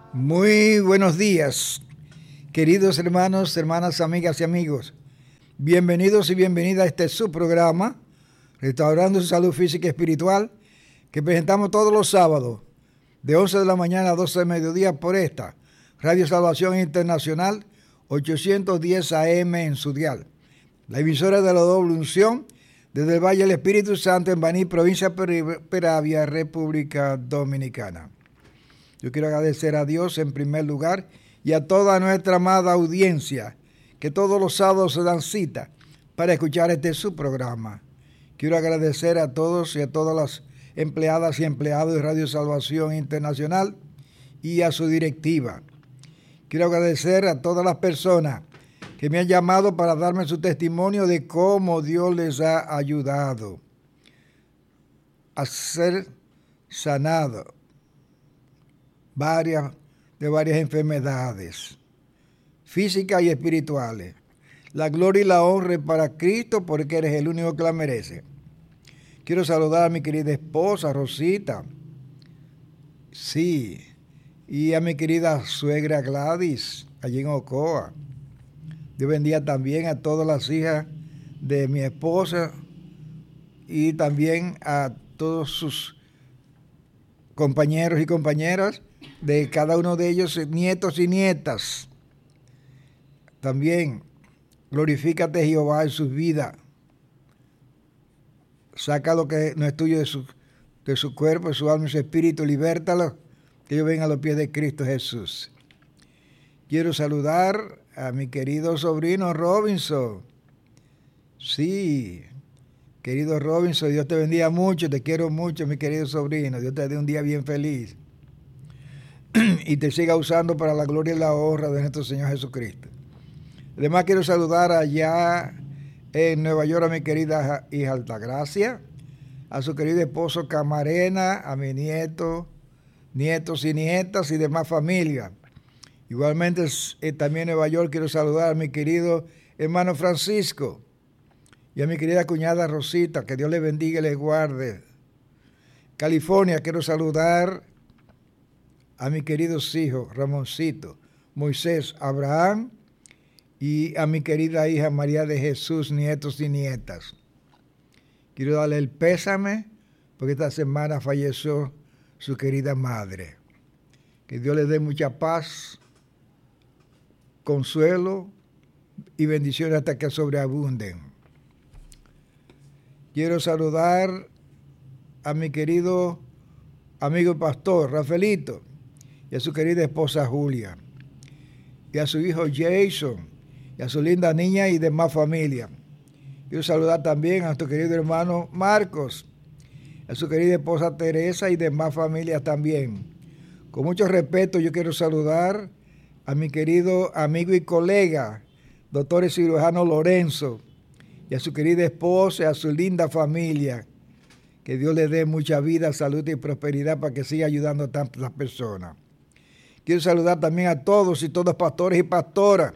Muy buenos días, queridos hermanos, hermanas, amigas y amigos. Bienvenidos y bienvenidas a este su programa, Restaurando su Salud Física y Espiritual, que presentamos todos los sábados, de 11 de la mañana a 12 de mediodía por esta, Radio Salvación Internacional, 810 AM en su dial. La emisora de la doble unción, desde el Valle del Espíritu Santo, en Baní, provincia de Peravia, República Dominicana. Yo quiero agradecer a Dios en primer lugar y a toda nuestra amada audiencia que todos los sábados se dan cita para escuchar su programa. Quiero agradecer a todos y a todas las empleadas y empleados de Radio Salvación Internacional y a su directiva. Quiero agradecer a todas las personas que me han llamado para darme su testimonio de cómo Dios les ha ayudado a ser sanados de varias enfermedades físicas y espirituales. La gloria y la honra es para Cristo, porque eres el único que la merece. Quiero saludar a mi querida esposa Rosita, sí, y a mi querida suegra Gladys, allí en Ocoa. Dios bendiga también a todas las hijas de mi esposa y también a todos sus compañeros y compañeras, de cada uno de ellos, nietos y nietas. También glorifícate, Jehová, en sus vidas. Saca lo que no es tuyo de su cuerpo, de su alma y su espíritu, libértalo, que ellos vengan a los pies de Cristo Jesús. Quiero saludar a mi querido sobrino Robinson. Sí, querido Robinson, Dios te bendiga mucho, te quiero mucho, mi querido sobrino. Dios te dé un día bien feliz y te siga usando para la gloria y la honra de nuestro Señor Jesucristo. Además, quiero saludar allá en Nueva York a mi querida hija Altagracia, a su querido esposo Camarena, a mi nietos y nietas y demás familia. Igualmente, también en Nueva York quiero saludar a mi querido hermano Francisco y a mi querida cuñada Rosita, que Dios les bendiga y les guarde. California, quiero saludar a mis queridos hijos, Ramoncito, Moisés, Abraham, y a mi querida hija María de Jesús, nietos y nietas. Quiero darle el pésame, porque esta semana falleció su querida madre. Que Dios les dé mucha paz, consuelo y bendiciones hasta que sobreabunden. Quiero saludar a mi querido amigo pastor, Rafaelito, y a su querida esposa Julia, y a su hijo Jason, y a su linda niña y demás familia. Quiero saludar también a nuestro querido hermano Marcos, a su querida esposa Teresa y demás familias también. Con mucho respeto yo quiero saludar a mi querido amigo y colega, doctor y cirujano Lorenzo, y a su querida esposa y a su linda familia. Que Dios le dé mucha vida, salud y prosperidad para que siga ayudando a tantas personas. Quiero saludar también a todos y todas pastores y pastoras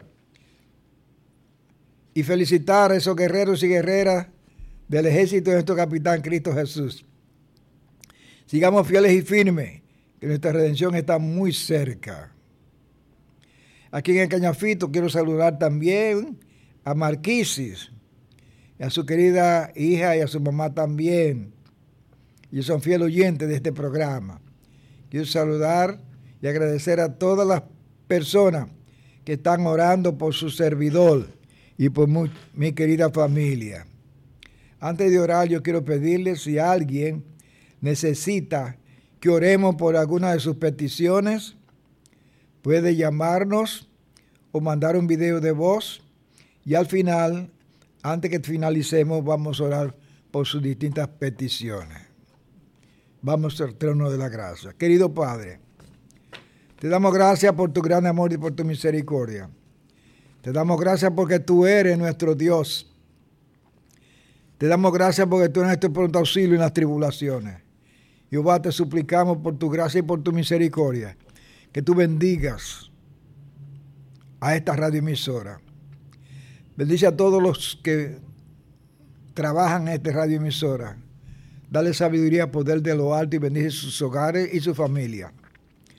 y felicitar a esos guerreros y guerreras del ejército de nuestro capitán Cristo Jesús. Sigamos fieles y firmes, que nuestra redención está muy cerca. Aquí en el Cañafito quiero saludar también a Marquisis, y a su querida hija y a su mamá también. Ellos son fieles oyentes de este programa. Quiero saludar y agradecer a todas las personas que están orando por su servidor y por mi querida familia. Antes de orar, yo quiero pedirles, si alguien necesita que oremos por alguna de sus peticiones, puede llamarnos o mandar un video de voz, y al final, antes que finalicemos, vamos a orar por sus distintas peticiones. Vamos al trono de la gracia. Querido Padre, te damos gracias por tu gran amor y por tu misericordia. Te damos gracias porque tú eres nuestro Dios. Te damos gracias porque tú eres nuestro pronto auxilio en las tribulaciones. Jehová, te suplicamos por tu gracia y por tu misericordia, que tú bendigas a esta radioemisora. Bendice a todos los que trabajan en esta radioemisora. Dale sabiduría, poder de lo alto, y bendice sus hogares y su familia.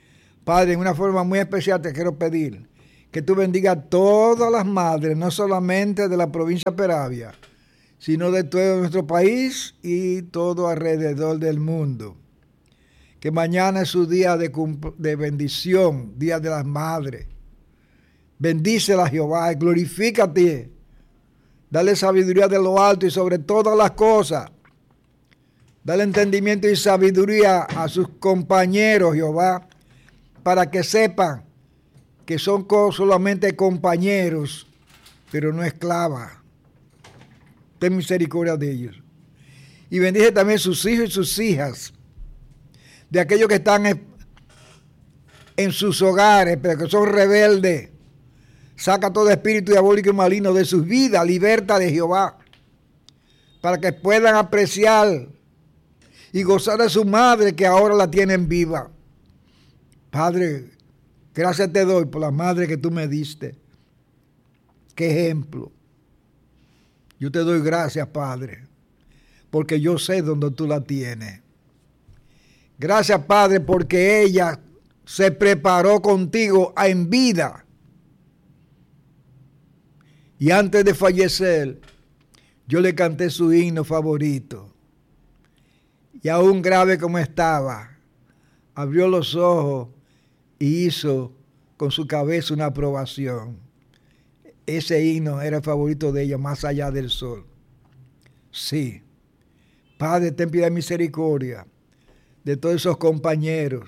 Padre, en una forma muy especial te quiero pedir que tú bendigas a todas las madres, no solamente de la provincia de Peravia, sino de todo nuestro país y todo alrededor del mundo. Que mañana es su día de bendición, día de las madres. Bendícela, Jehová, y glorifícate. Dale sabiduría de lo alto y sobre todas las cosas. Dale entendimiento y sabiduría a sus compañeros, Jehová, para que sepan que son solamente compañeros, pero no esclavas. Ten misericordia de ellos. Y bendice también sus hijos y sus hijas, de aquellos que están en sus hogares, pero que son rebeldes. Saca todo espíritu diabólico y maligno de sus vidas, liberta de Jehová, para que puedan apreciar y gozar de su madre que ahora la tienen viva. Padre, gracias te doy por la madre que tú me diste. Qué ejemplo. Yo te doy gracias, Padre, porque yo sé dónde tú la tienes. Gracias, Padre, porque ella se preparó contigo en vida. Y antes de fallecer, yo le canté su himno favorito. Y aún grave como estaba, abrió los ojos y hizo con su cabeza una aprobación. Ese himno era el favorito de ella, Más allá del sol. Sí. Padre, ten piedad y misericordia de todos esos compañeros.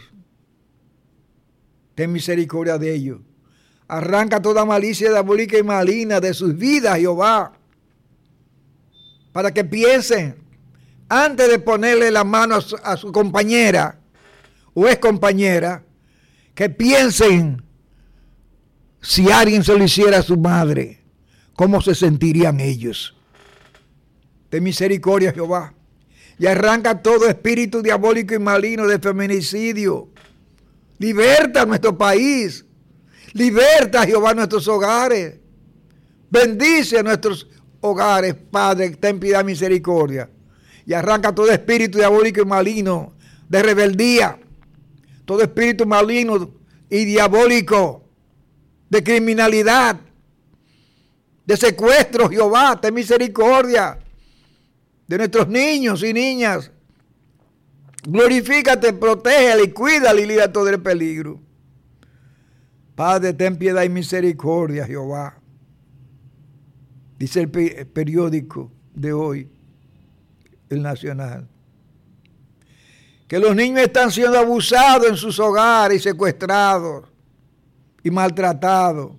Ten misericordia de ellos. Arranca toda malicia diabólica y maligna de sus vidas, Jehová, para que piensen, antes de ponerle la mano a su compañera o ex compañera, que piensen si alguien se lo hiciera a su madre, ¿cómo se sentirían ellos? Ten misericordia, Jehová, y arranca todo espíritu diabólico y maligno de feminicidio. Liberta a nuestro país. Liberta, Jehová, nuestros hogares. Bendice a nuestros hogares, Padre, ten piedad y misericordia. Y arranca todo espíritu diabólico y maligno de rebeldía. Todo espíritu maligno y diabólico de criminalidad, de secuestro, Jehová, ten misericordia de nuestros niños y niñas. Glorifícate, protégele y cuídale y libra todo el peligro. Padre, ten piedad y misericordia, Jehová. Dice el periódico de hoy, el Nacional, que los niños están siendo abusados en sus hogares y secuestrados y maltratados.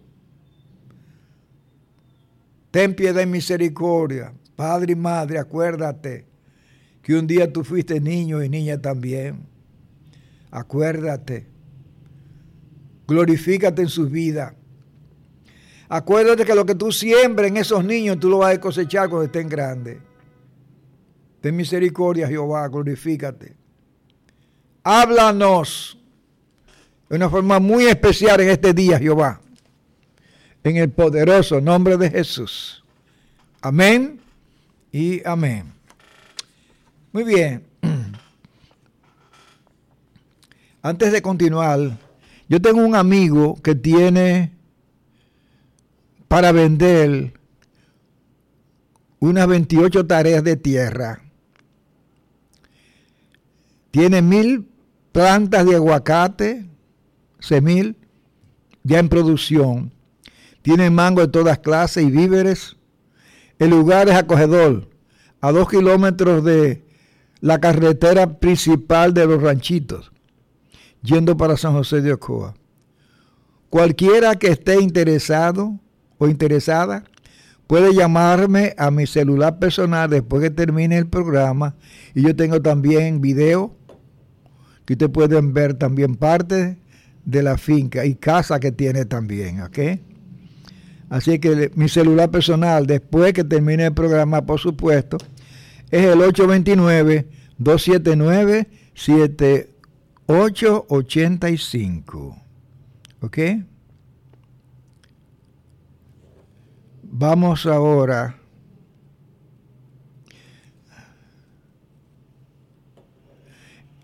Ten piedad y misericordia. Padre y madre, acuérdate que un día tú fuiste niño y niña también. Acuérdate. Glorifícate en sus vidas. Acuérdate que lo que tú siembres en esos niños, tú lo vas a cosechar cuando estén grandes. Ten misericordia, Jehová, glorifícate. Háblanos de una forma muy especial en este día, Jehová. En el poderoso nombre de Jesús. Amén y amén. Muy bien. Antes de continuar, yo tengo un amigo que tiene para vender unas 28 tareas de tierra. Tiene 1000 plantas de aguacate, semil, ya en producción. Tiene mango de todas clases y víveres. El lugar es acogedor, a 2 kilómetros de la carretera principal de Los Ranchitos, yendo para San José de Ocoa. Cualquiera que esté interesado o interesada puede llamarme a mi celular personal después que termine el programa, y yo tengo también video que ustedes pueden ver también parte de la finca y casa que tiene también, ¿ok? Así que mi celular personal después que termine el programa, por supuesto, es el 829-279-7885. ¿Ok? Vamos ahora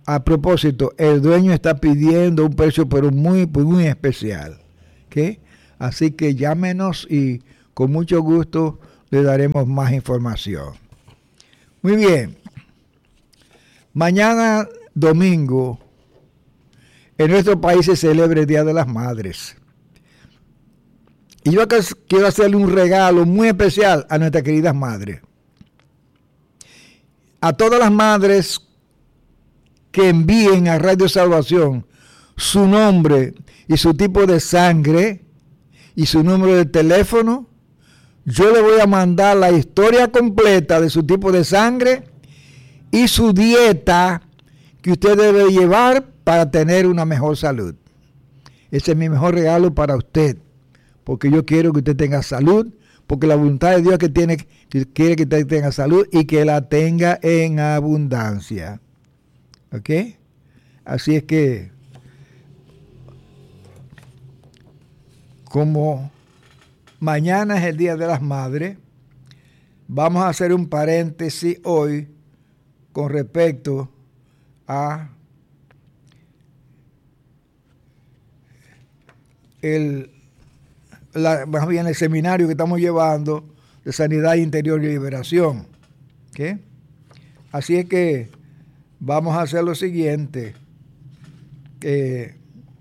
A propósito, el dueño está pidiendo un precio pero muy, muy especial. ¿Okay? Así que llámenos y con mucho gusto le daremos más información. Muy bien. Mañana domingo en nuestro país se celebra el Día de las Madres. Y yo quiero hacerle un regalo muy especial a nuestras queridas madres. A todas las madres que envíen a Radio Salvación su nombre y su tipo de sangre y su número de teléfono, yo le voy a mandar la historia completa de su tipo de sangre y su dieta que usted debe llevar para tener una mejor salud. Ese es mi mejor regalo para usted, porque yo quiero que usted tenga salud, porque la voluntad de Dios que quiere que usted tenga salud y que la tenga en abundancia. ¿Ok? Así es que, como mañana es el Día de las Madres, vamos a hacer un paréntesis hoy con respecto a más bien el seminario que estamos llevando de Sanidad Interior y Liberación. ¿Okay? Así es que vamos a hacer lo siguiente. El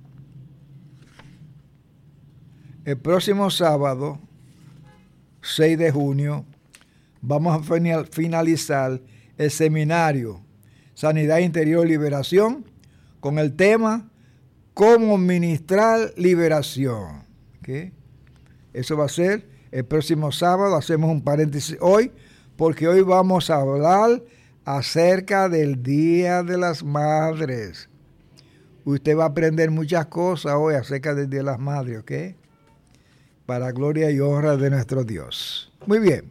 próximo sábado, 6 de junio, vamos a finalizar el seminario Sanidad Interior y Liberación con el tema Cómo ministrar liberación. ¿Okay? Eso va a ser el próximo sábado. Hacemos un paréntesis hoy, porque hoy vamos a hablar acerca del Día de las Madres. Usted va a aprender muchas cosas hoy acerca del Día de las Madres, ¿ok? Para gloria y honra de nuestro Dios. Muy bien.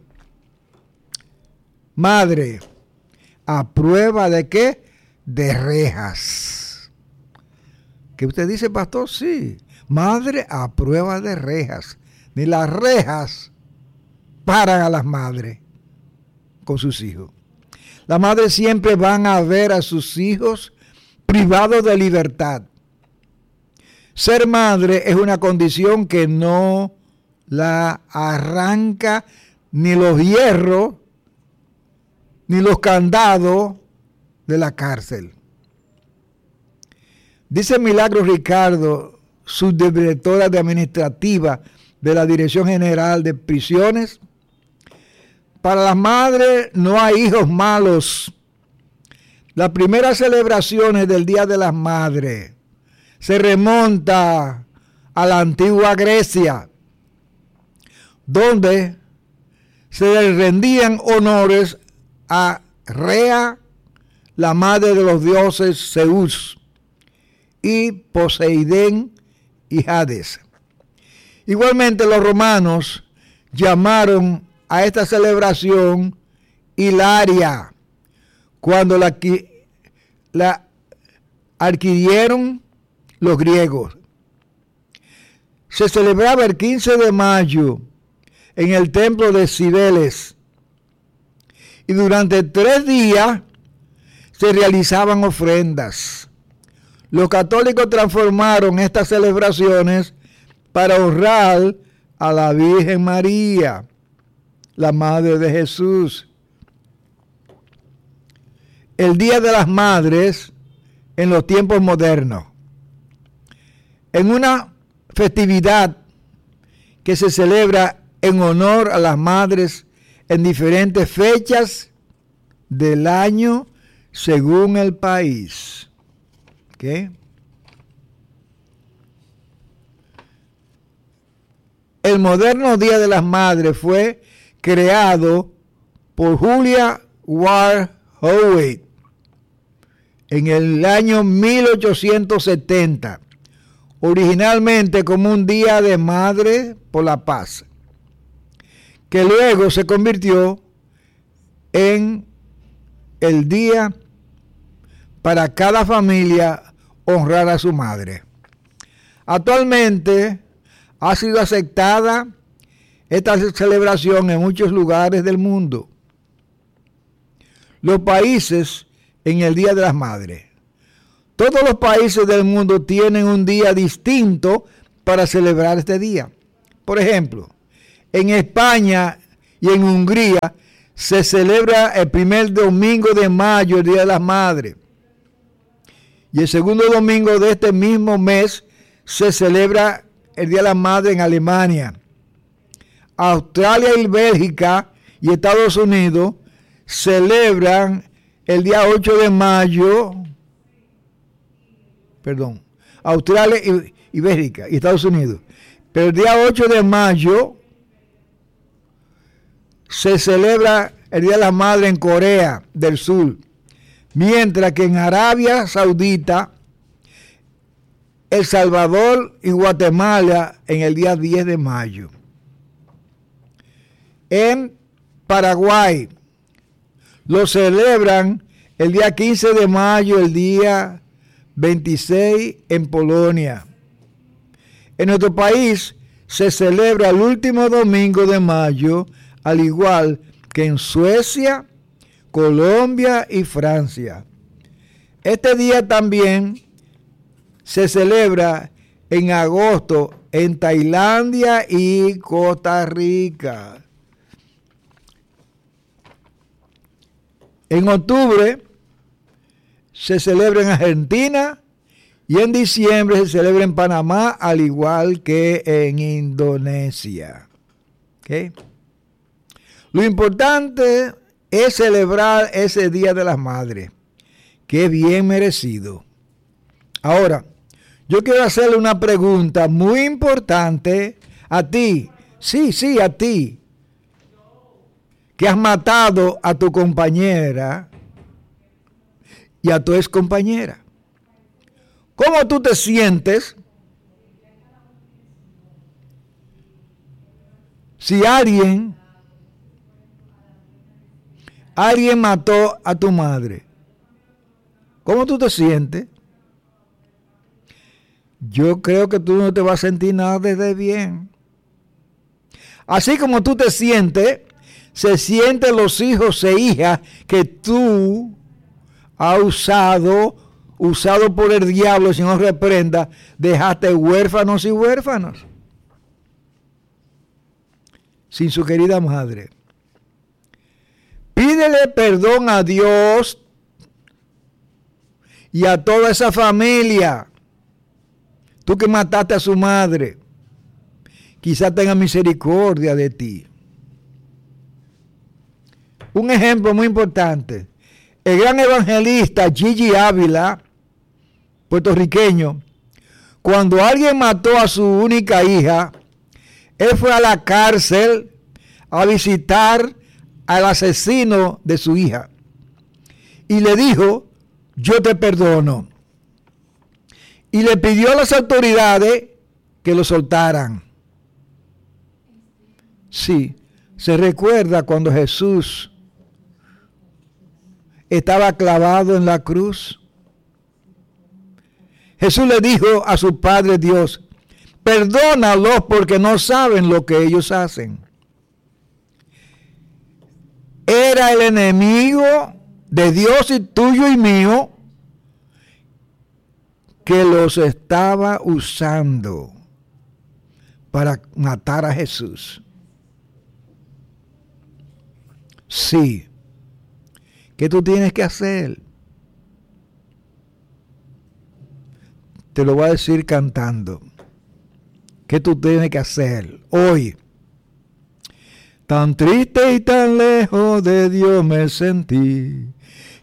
Madre, ¿a prueba de qué? De rejas. ¿Qué usted dice, pastor? Sí. Madre a prueba de rejas. Ni las rejas paran a las madres con sus hijos. Las madres siempre van a ver a sus hijos privados de libertad. Ser madre es una condición que no la arranca ni los hierros ni los candados de la cárcel. Dice Milagros Ricardo, subdirectora de administrativa de la Dirección General de Prisiones: para las madres no hay hijos malos. Las primeras celebraciones del Día de las Madres se remonta a la antigua Grecia, donde se le rendían honores a Rea, la madre de los dioses Zeus, y Poseidón y Hades. Igualmente los romanos llamaron a esta celebración Hilaria, cuando la adquirieron los griegos. Se celebraba el 15 de mayo en el templo de Cibeles, y durante 3 días se realizaban ofrendas. Los católicos transformaron estas celebraciones para honrar a la Virgen María, la Madre de Jesús. El Día de las Madres en los tiempos modernos. En una festividad que se celebra en honor a las madres en diferentes fechas del año según el país. ¿Okay? El moderno Día de las Madres fue creado por Julia Ward Howitt en el año 1870, originalmente como un Día de Madre por la Paz, que luego se convirtió en el día para cada familia honrar a su madre. Actualmente ha sido aceptada esta celebración en muchos lugares del mundo. Los países en el Día de las Madres: Todos los países del mundo tienen un día distinto para celebrar este día. Por ejemplo, en España y en Hungría se celebra el primer domingo de mayo, el Día de las Madres. Y el segundo domingo de este mismo mes se celebra el Día de las Madres en Alemania. Australia y Bélgica y Estados Unidos celebran el día 8 de mayo, Australia y Bélgica y Estados Unidos. Pero el día 8 de mayo se celebra el Día de la Madre en Corea del Sur, mientras que en Arabia Saudita, El Salvador y Guatemala en el día 10 de mayo. En Paraguay lo celebran el día 15 de mayo, el día 26 en Polonia. En nuestro país se celebra el último domingo de mayo, al igual que en Suecia, Colombia y Francia. Este día también se celebra en agosto en Tailandia y Costa Rica. En octubre se celebra en Argentina y en diciembre se celebra en Panamá, al igual que en Indonesia. ¿Okay? Lo importante es celebrar ese Día de las Madres, que es bien merecido. Ahora, yo quiero hacerle una pregunta muy importante a ti. Sí, a ti, que has matado a tu compañera y a tu ex compañera. ¿Cómo tú te sientes si alguien mató a tu madre? ¿Cómo tú te sientes? Yo creo que tú no te vas a sentir nada de bien. Así como tú te sientes, se sienten los hijos e hijas que tú has usado por el diablo, si no reprenda, dejaste huérfanos y huérfanas sin su querida madre. Pídele perdón a Dios y a toda esa familia. Tú que mataste a su madre, quizás tenga misericordia de ti. Un ejemplo muy importante. El gran evangelista Gigi Ávila, puertorriqueño, cuando alguien mató a su única hija, él fue a la cárcel a visitar al asesino de su hija y le dijo: yo te perdono. Y le pidió a las autoridades que lo soltaran. Sí, se recuerda cuando Jesús estaba clavado en la cruz. Jesús le dijo a su Padre Dios: perdónalos porque no saben lo que ellos hacen. Era el enemigo de Dios y tuyo y mío que los estaba usando para matar a Jesús. Sí. ¿Qué tú tienes que hacer? Te lo voy a decir cantando. ¿Qué tú tienes que hacer hoy? Tan triste y tan lejos de Dios me sentí.